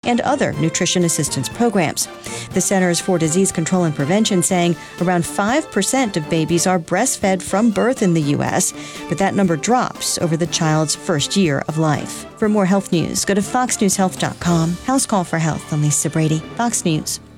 and other nutrition assistance programs. The Centers for Disease Control and Prevention saying around 5% of babies are breastfed from birth in the U.S., but that number drops over the child's first year of life. For more health news, go to foxnewshealth.com. House Call for Health. I'm Lisa Brady, Fox News.